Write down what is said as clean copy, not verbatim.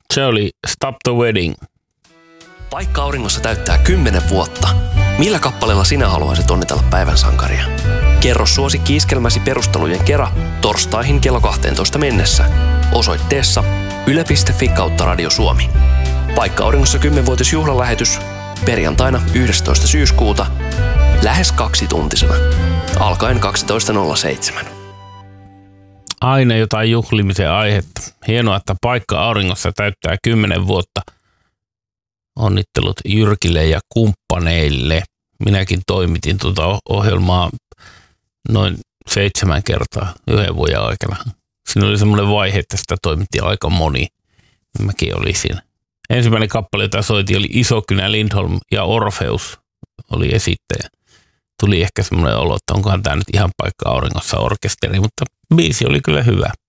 Se oli Stop the Wedding. Paikka auringossa täyttää 10 vuotta. Millä kappaleella sinä haluaisit onnitella päivän sankaria? Kerro suosikki iskelmäsi perustelujen kera torstaihin kello 12 mennessä. Osoitteessa yle.fi/Radio Suomi. Paikka auringossa 10-vuotisjuhlalähetys perjantaina 11. syyskuuta lähes 2-tuntisena. Alkaen 12.07. Aina jotain juhlimisen aihetta. Hienoa, että Paikka auringossa täyttää 10 vuotta. Onnittelut Jyrkille ja kumppaneille. Minäkin toimitin tuota ohjelmaa noin 7 kertaa 1 vuoden aikana. Siinä oli semmoinen vaihe, että sitä toimitti aika moni. Mäkin olin siinä. Ensimmäinen kappale, jota soitin, oli Isokynä, Lindholm ja Orfeus oli esittäjä. Tuli ehkä semmoinen olo, että onkohan tämä nyt ihan Paikka auringossa orkesteri, mutta biisi oli kyllä hyvä.